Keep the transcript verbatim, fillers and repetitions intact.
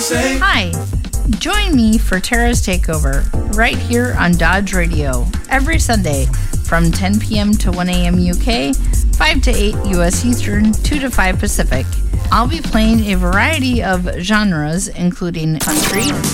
say? Hi. Join me for Tara's Takeover right here on Dodge Radio every Sunday from ten p.m. to one a.m. U K, five to eight U S Eastern, two to five Pacific. I'll be playing a variety of genres including country,